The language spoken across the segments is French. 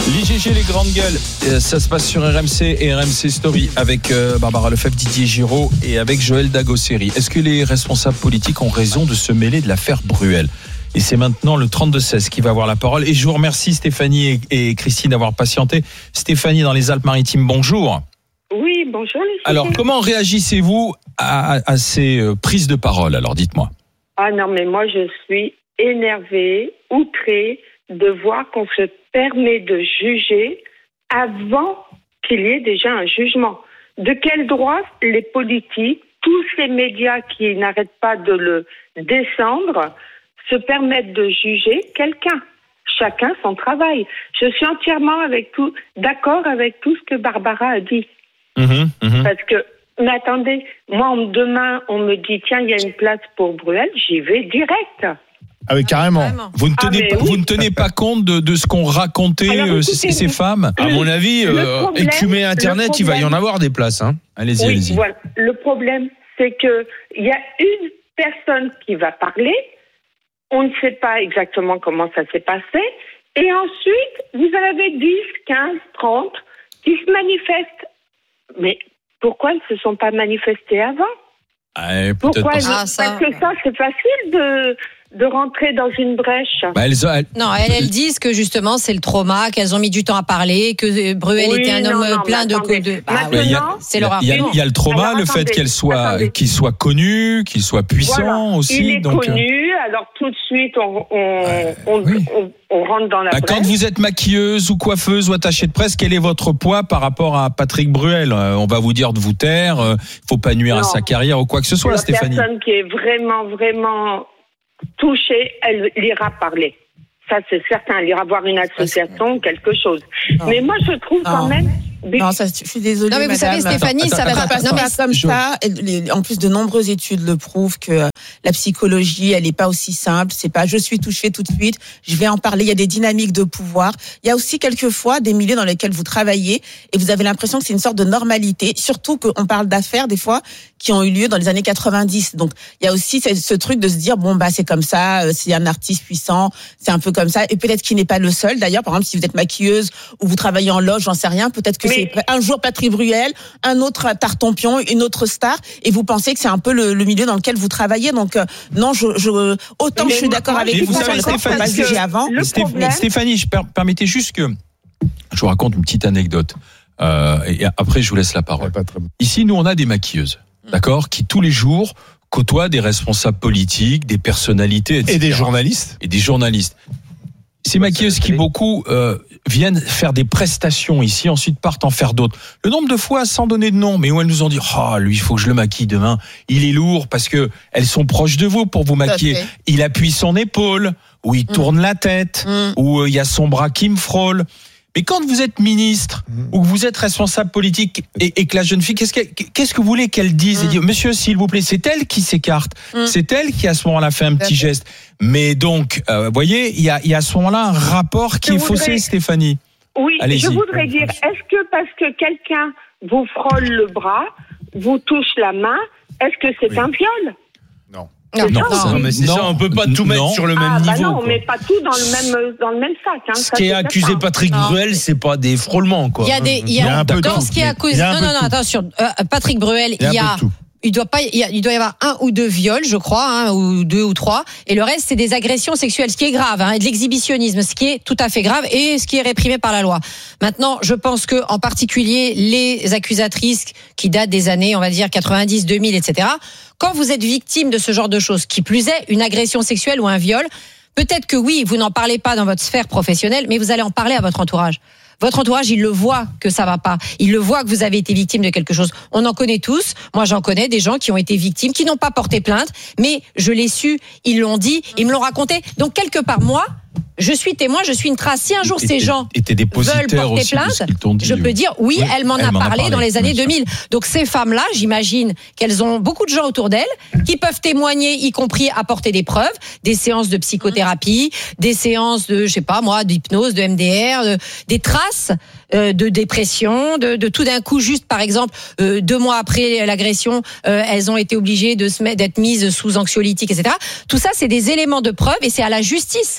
L'IGG, les grandes gueules, ça se passe sur RMC et RMC Story avec Barbara Lefebvre, Didier Giraud et avec Joël Dagosseri. Est-ce que les responsables politiques ont raison de se mêler de l'affaire Bruel ? Et c'est maintenant le 32-16 qui va avoir la parole. Et je vous remercie Stéphanie et Christine d'avoir patienté. Stéphanie dans les Alpes-Maritimes, bonjour. Oui, bonjour les filles. Alors, comment réagissez-vous à ces prises de parole ? Alors, dites-moi. Ah non, mais moi je suis énervée, outrée de voir qu'on se permet de juger avant qu'il y ait déjà un jugement. De quel droit les politiques, tous ces médias qui n'arrêtent pas de le descendre, se permettent de juger quelqu'un ? Chacun son travail. Je suis entièrement d'accord avec tout ce que Barbara a dit. Parce que, mais attendez, moi demain on me dit tiens il y a une place pour Bruel, j'y vais direct. Ah oui, carrément. Vous ne tenez pas compte de ce qu'ont raconté ces femmes ? À mon avis, écumer Internet, il va y en avoir des places. Hein. Allez-y. Voilà. Le problème, c'est qu'il y a une personne qui va parler, on ne sait pas exactement comment ça s'est passé, et ensuite, vous en avez 10, 15, 30 qui se manifestent. Mais pourquoi ils ne se sont pas manifestés avant ? Pourquoi parce que ça, c'est facile de rentrer dans une brèche. Elles disent que justement c'est le trauma, qu'elles ont mis du temps à parler, que Bruel était un homme plein de c'est leur argument. Il y a le trauma, le fait qu'il soit connu, qu'il soit puissant aussi. Il est connu, alors tout de suite on rentre dans la brèche. Quand vous êtes maquilleuse ou coiffeuse ou attachée de presse, quel est votre poids par rapport à Patrick Bruel ? On va vous dire de vous taire, faut pas nuire à sa carrière ou quoi que ce soit, Stéphanie. La personne qui est vraiment touchée, elle ira parler. Ça, c'est certain. Elle ira voir une association, quelque chose. Non. Mais moi, je trouve quand même... Non, je suis désolée, non, mais vous madame. savez, Stéphanie, ça va pas comme ça. En plus, de nombreuses études le prouvent que la psychologie, elle n'est pas aussi simple. C'est pas je suis touchée tout de suite, je vais en parler. Il y a des dynamiques de pouvoir. Il y a aussi quelquefois des milieux dans lesquels vous travaillez et vous avez l'impression que c'est une sorte de normalité. Surtout qu'on parle d'affaires, des fois, qui ont eu lieu dans les années 90. Donc, il y a aussi ce truc de se dire, c'est comme ça, c'est un artiste puissant, c'est un peu comme ça. Et peut-être qu'il n'est pas le seul. D'ailleurs, par exemple, si vous êtes maquilleuse ou vous travaillez en loge, j'en sais rien, peut-être que c'est un jour Patrick Bruel, un autre Tartampion, une autre star, et vous pensez que c'est un peu le milieu dans lequel vous travaillez. Donc, non, autant je suis d'accord avec vous. Vous savez, Stéphanie, permettez juste que je vous raconte une petite anecdote. Et après, je vous laisse la parole. Ici, nous, on a des maquilleuses, d'accord, qui tous les jours côtoient des responsables politiques, des personnalités, etc. Et des journalistes. Ces maquilleuses qui beaucoup viennent faire des prestations ici, ensuite partent en faire d'autres. Le nombre de fois, sans donner de nom, mais où elles nous ont dit lui, il faut que je le maquille demain. Il est lourd parce que elles sont proches de vous pour vous maquiller. Il appuie son épaule, ou il tourne la tête, ou il y a son bras qui me frôle. Mais quand vous êtes ministre ou que vous êtes responsable politique et que la jeune fille, qu'est-ce que vous voulez qu'elle dise ? Et dire, monsieur, s'il vous plaît, c'est elle qui s'écarte. C'est elle qui, à ce moment-là, fait un petit geste. Mais donc, vous voyez, il y a à ce moment-là un rapport qui est faussé, Stéphanie. Oui, allez-y. Je voudrais dire, est-ce que parce que quelqu'un vous frôle le bras, vous touche la main, est-ce que c'est un viol ? Non, mais c'est ça, on peut pas tout mettre sur le même niveau. Non, on met pas tout dans le même sac. Hein, ce qui est accusé Patrick Bruel, c'est pas des frôlements, quoi. Il y a un peu dans ce qui est accusé. Non, attention. Patrick Bruel, il doit y avoir 1 ou 2 viols, je crois, ou 2 ou 3, et le reste c'est des agressions sexuelles, ce qui est grave, et de l'exhibitionnisme, ce qui est tout à fait grave et ce qui est réprimé par la loi. Maintenant, je pense que en particulier les accusatrices qui datent des années, on va dire 90, 2000, etc. Quand vous êtes victime de ce genre de choses, qui plus est une agression sexuelle ou un viol, peut-être que oui, vous n'en parlez pas dans votre sphère professionnelle, mais vous allez en parler à votre entourage. Votre entourage, il le voit que ça va pas. Il le voit que vous avez été victime de quelque chose. On en connaît tous. Moi, j'en connais des gens qui ont été victimes, qui n'ont pas porté plainte, mais je l'ai su, ils l'ont dit, ils me l'ont raconté. Donc, quelque part, moi, je suis témoin, je suis une trace. Si un jour ces gens veulent porter plainte, je peux dire oui, elle m'en a parlé dans les années 2000. Donc ces femmes-là, j'imagine qu'elles ont beaucoup de gens autour d'elles qui peuvent témoigner, y compris apporter des preuves, des séances de psychothérapie, des séances de, d'hypnose, de MDR, des traces de dépression, de tout d'un coup, juste par exemple, 2 mois après l'agression, elles ont été obligées d'être mises sous anxiolytiques, etc. Tout ça, c'est des éléments de preuve et c'est à la justice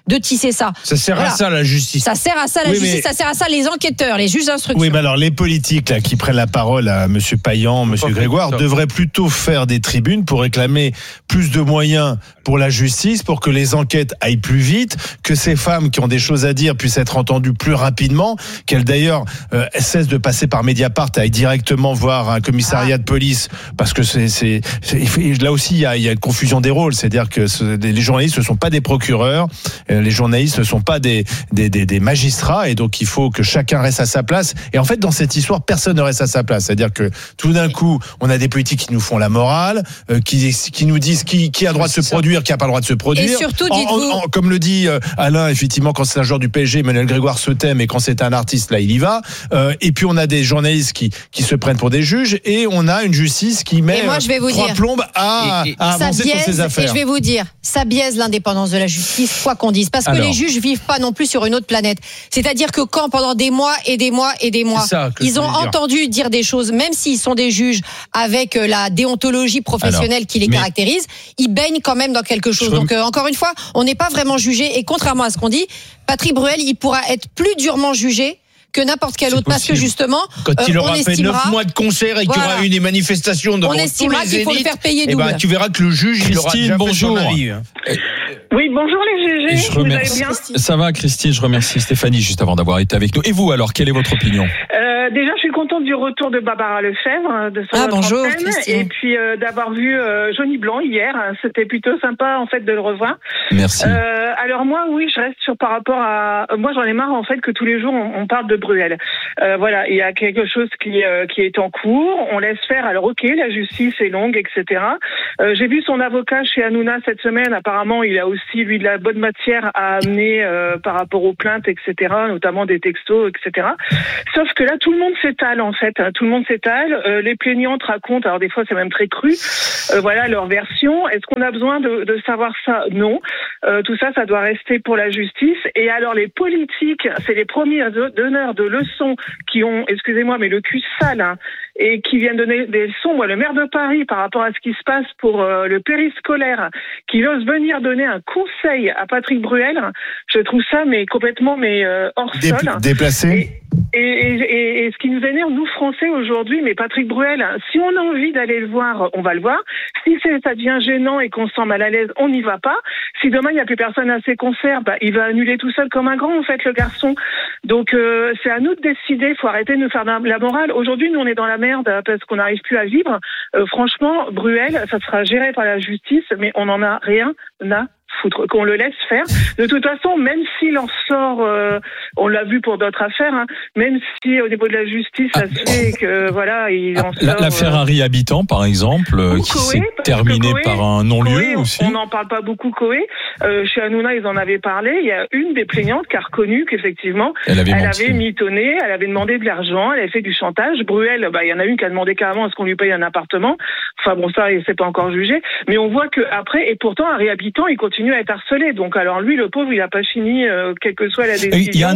de tisser ça. Ça sert à ça la justice. Ça sert à ça la justice, ça sert à ça les enquêteurs, les juges d'instruction. Oui, mais alors les politiques là qui prennent la parole à monsieur Payan, monsieur Grégoire devraient plutôt faire des tribunes pour réclamer plus de moyens pour la justice, pour que les enquêtes aillent plus vite, que ces femmes qui ont des choses à dire puissent être entendues plus rapidement, qu'elles d'ailleurs cessent de passer par Mediapart, aillent directement voir un commissariat de police, parce que c'est là aussi il y a une confusion des rôles, c'est-à-dire que les journalistes ne sont pas des procureurs, les journalistes ne sont pas des magistrats, et donc il faut que chacun reste à sa place. Et en fait, dans cette histoire, personne ne reste à sa place. C'est-à-dire que tout d'un coup, on a des politiques qui nous font la morale, qui nous disent qui a le droit de se produire, qui n'a pas le droit de se produire. Et surtout, dites-vous... comme le dit Alain, effectivement, quand c'est un joueur du PSG, Emmanuel Grégoire se tait, mais quand c'est un artiste, là, il y va. Et puis on a des journalistes qui se prennent pour des juges, et on a une justice qui met trois plombes à avancer sur ces affaires. Et je vais vous dire, ça biaise l'indépendance de la justice, quoi qu'on dise, parce que les juges vivent pas non plus sur une autre planète. C'est-à-dire que quand pendant des mois et des mois et des mois, ils ont entendu dire des choses, même s'ils sont des juges avec la déontologie professionnelle qui les caractérise, ils baignent quand même dans quelque chose. Donc encore une fois, on n'est pas vraiment jugé, et contrairement à ce qu'on dit, Patrick Bruel, il pourra être plus durement jugé que n'importe quel autre, parce que justement, quand il aura fait 9 mois de concert et qu'il y aura eu des manifestations devant tous les zéniths, on estimera qu'il faut le faire payer double. Tu verras que le juge, il aura déjà fait son avis. Oui, bonjour les GG, vous allez bien ? Ça va, Christine, je remercie Stéphanie juste avant d'avoir été avec nous. Et vous alors, quelle est votre opinion ? Déjà, je suis contente du retour de Barbara Lefebvre de son bonjour, antenne, et puis d'avoir vu Johnny Blanc hier. C'était plutôt sympa en fait de le revoir. Merci. Alors moi, oui, je reste sur par rapport à moi, j'en ai marre en fait que tous les jours on parle de Bruel. Voilà, il y a quelque chose qui est en cours. On laisse faire. Alors ok, la justice est longue, etc. J'ai vu son avocat chez Hanouna cette semaine. Apparemment, il a aussi lui de la bonne matière à amener par rapport aux plaintes, etc. Notamment des textos, etc. Sauf que là, tout le monde s'étale en fait. Tout le monde s'étale. Les plaignantes racontent. Alors des fois, c'est même très cru. Voilà leur version. Est-ce qu'on a besoin de savoir ça ? Non. Tout ça, ça doit rester pour la justice. Et alors les politiques, c'est les premiers donneurs de leçons qui ont, excusez-moi, mais le cul sale, hein, et qui viennent donner des leçons. Moi, le maire de Paris, par rapport à ce qui se passe pour le périscolaire, qui ose venir donner un conseil à Patrick Bruel, je trouve ça complètement hors sol. Déplacé. Et ce qui nous énerve, nous Français aujourd'hui, mais Patrick Bruel, si on a envie d'aller le voir, on va le voir. Si ça devient gênant et qu'on se sent mal à l'aise, on n'y va pas. Si demain il n'y a plus personne à ses concerts, il va annuler tout seul comme un grand en fait le garçon. Donc c'est à nous de décider. Il faut arrêter de nous faire la morale. Aujourd'hui, nous on est dans la merde parce qu'on n'arrive plus à vivre. Franchement, Bruel, ça sera géré par la justice, mais on n'en a rien à foutre, qu'on le laisse faire. De toute façon, même s'il en sort, on l'a vu pour d'autres affaires, hein, même si au niveau de la justice, ça se fait que voilà, il en sort. L'affaire Harry Habitant, par exemple, qui s'est terminée par un non-lieu aussi. On n'en parle pas beaucoup, Coé. Chez Hanouna, ils en avaient parlé. Il y a une des plaignantes qui a reconnu qu'effectivement, elle avait mitonné, elle avait demandé de l'argent, elle avait fait du chantage. Bruel, il y en a une qui a demandé carrément à ce qu'on lui paye un appartement. Enfin bon, ça, c'est pas encore jugé. Mais on voit que après, et pourtant, Harry Habitant, il continue à être harcelé. Donc alors lui, le pauvre, il n'a pas fini, quelle que soit la décision. Il y a un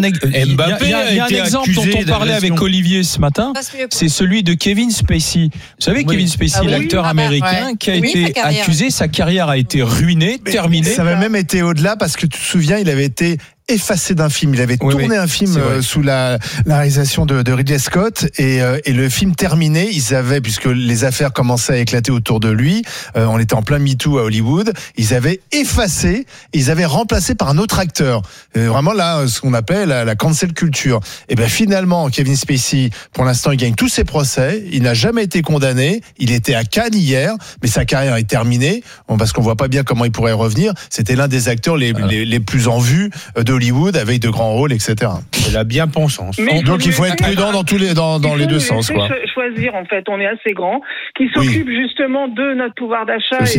exemple dont on parlait avec Olivier ce matin, c'est celui de Kevin Spacey. Vous savez, Kevin Spacey, l'acteur américain qui a été accusé, sa carrière a été ruinée, terminée. Ça avait même été au-delà, parce que tu te souviens, il avait été effacé d'un film. Il avait tourné un film sous la réalisation de Ridley Scott, et le film terminé, puisque les affaires commençaient à éclater autour de lui, on était en plein MeToo à Hollywood, ils avaient effacé, ils avaient remplacé par un autre acteur. Vraiment là, ce qu'on appelle la cancel culture. Et ben finalement, Kevin Spacey, pour l'instant, il gagne tous ses procès, il n'a jamais été condamné, il était à Cannes hier, mais sa carrière est terminée, parce qu'on voit pas bien comment il pourrait revenir. C'était l'un des acteurs les plus en vue de Hollywood, avec de grands rôles, etc. C'est la bien-pensance. Donc il faut être prudent dans les deux sens. Choisir, en fait, on est assez grand, qui s'occupe justement de notre pouvoir d'achat, parce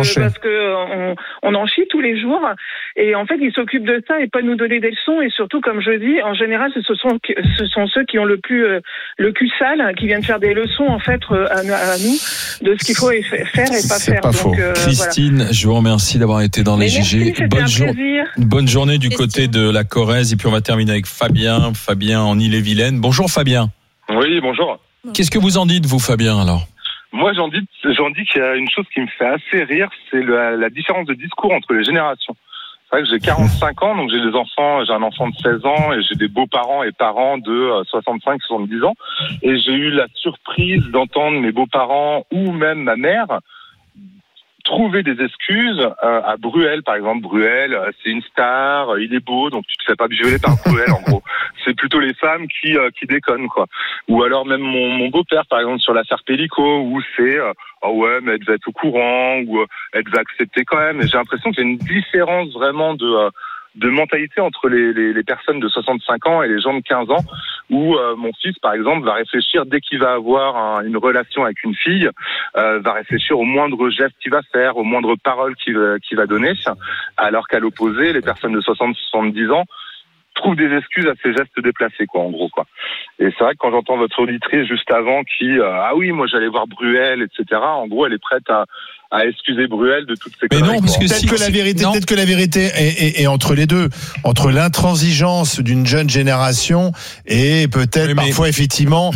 que on en chie tous les jours, et en fait il s'occupe de ça et pas nous donner des leçons. Et surtout, comme je dis, en général ce sont ceux qui ont le plus le cul sale, qui viennent faire des leçons en fait à nous de ce qu'il faut faire et pas faire. Pas faux. Christine, voilà. Je vous remercie d'avoir été dans les GG. Bonne journée du côté de la Corrèze, et puis on va terminer avec Fabien en Ille-et-Vilaine. Bonjour Fabien. Oui, bonjour. Qu'est-ce que vous en dites, vous, Fabien, alors ? Moi, j'en dis qu'il y a une chose qui me fait assez rire, c'est la différence de discours entre les générations. C'est vrai que j'ai 45 ans, donc j'ai des enfants, j'ai un enfant de 16 ans et j'ai des beaux-parents et parents de 65, 70 ans. Et j'ai eu la surprise d'entendre mes beaux-parents ou même ma mère trouver des excuses à Bruel, par exemple. Bruel, c'est une star, il est beau, donc tu te fais pas violer par Bruel, en gros. C'est plutôt les femmes qui déconnent, quoi. Ou alors même mon beau-père, par exemple, sur l'affaire Pellico, où c'est oh ouais, mais elle devait être au courant, ou elle devait accepter quand même. Et j'ai l'impression qu'il y a une différence vraiment de mentalité entre les personnes de 65 ans et les gens de 15 ans, où mon fils, par exemple, va réfléchir dès qu'il va avoir une relation avec une fille, va réfléchir au moindre geste qu'il va faire, aux moindres paroles qu'il va donner, alors qu'à l'opposé, les personnes de 60-70 ans trouvent des excuses à ces gestes déplacés, quoi, en gros, quoi. Et c'est vrai que quand j'entends votre auditrice juste avant qui ah oui, moi j'allais voir Bruel, etc. En gros, elle est prête à excuser Bruel de toutes ces conneries. Mais non, parce que peut-être que la vérité est entre les deux, entre l'intransigeance d'une jeune génération et peut-être parfois effectivement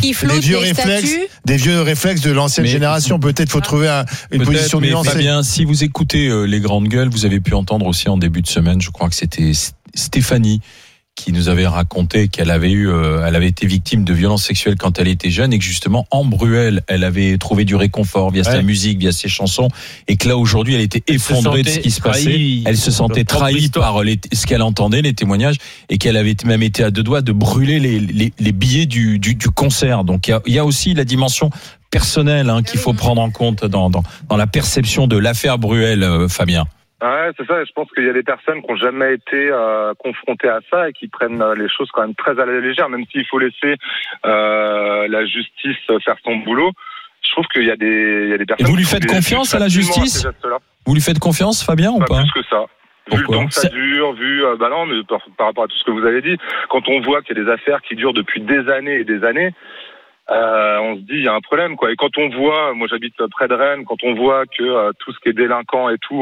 des vieux réflexes de l'ancienne génération. Peut-être faut trouver une position nuancée. Fabien, si vous écoutez les grandes gueules, vous avez pu entendre aussi en début de semaine, je crois que c'était Stéphanie qui nous avait raconté qu'elle avait été victime de violences sexuelles quand elle était jeune et que justement en Bruel, elle avait trouvé du réconfort via sa musique, via ses chansons, et que là aujourd'hui elle était effondrée de ce qui se passait. Elle se sentait trahie par ce qu'elle entendait, les témoignages, et qu'elle avait même été à deux doigts de brûler les billets du concert. Donc il y a aussi la dimension personnelle qu'il faut prendre en compte dans la perception de l'affaire Bruel, Fabien. Ouais, c'est ça. Je pense qu'il y a des personnes qui n'ont jamais été confrontées à ça et qui prennent les choses quand même très à la légère, même s'il faut laisser la justice faire son boulot. Je trouve qu'il y a des personnes. Et vous lui faites confiance à la justice ? Vous lui faites confiance, Fabien, ou pas ? Plus que ça. Vu le temps que ça dure, non, mais par rapport à tout ce que vous avez dit, quand on voit qu'il y a des affaires qui durent depuis des années et des années. On se dit il y a un problème, quoi. Et quand on voit, moi j'habite près de Rennes, quand on voit que tout ce qui est délinquant et tout